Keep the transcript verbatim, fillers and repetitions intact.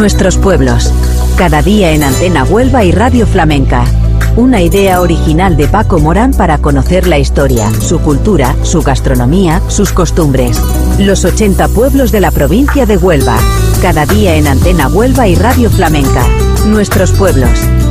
Nuestros pueblos. Cada día en Antena Huelva y Radio Flamenca. Una idea original de Paco Morán para conocer la historia, su cultura, su gastronomía, sus costumbres. Los ochenta pueblos de la provincia de Huelva. Cada día en Antena Huelva y Radio Flamenca. Nuestros pueblos.